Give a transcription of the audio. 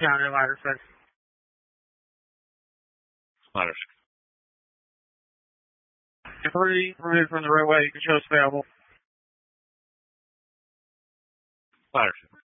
County, ladder 6. Ladder 6. 3, removed from the roadway, you can show us available. Ladder 6.